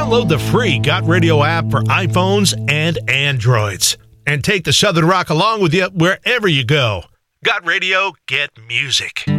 Download the free Got Radio app for iPhones and Androids. And take the Southern Rock along with you wherever you go. Got Radio, get music.